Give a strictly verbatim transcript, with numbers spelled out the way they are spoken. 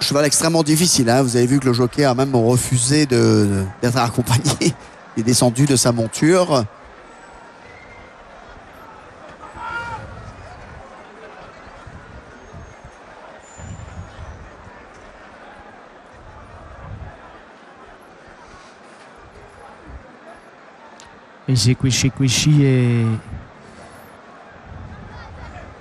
cheval extrêmement difficile. Hein. Vous avez vu que le jockey a même refusé de, d'être accompagné. Il est descendu de sa monture. Et Zekweshi Kweshi est